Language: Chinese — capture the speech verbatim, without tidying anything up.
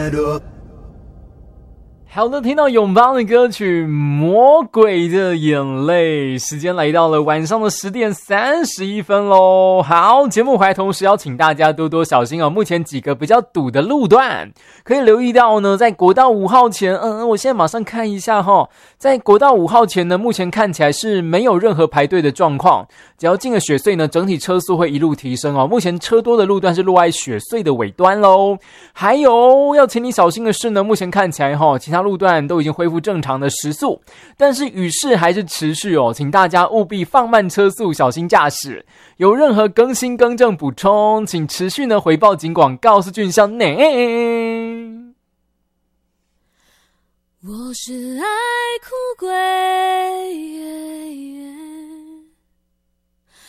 好的，听到永邦的歌曲《魔鬼的眼泪》，时间来到了晚上的十点三十一分咯。好，节目回来同时要请大家多多小心哦，目前几个比较堵的路段可以留意到呢，在国道五号前，嗯，我现在马上看一下齁，在国道五号前呢，目前看起来是没有任何排队的状况，只要进了雪隧呢，整体车速会一路提升哦。目前车多的路段是落在雪隧的尾端咯。还有要请你小心的是呢，目前看起来齁，其他路段都已经恢复正常的时速，但是雨势还是持续哦，请大家务必放慢车速，小心驾驶。有任何更新更正补充，请持续呢回报警广，告诉俊相内。 我是爱哭鬼。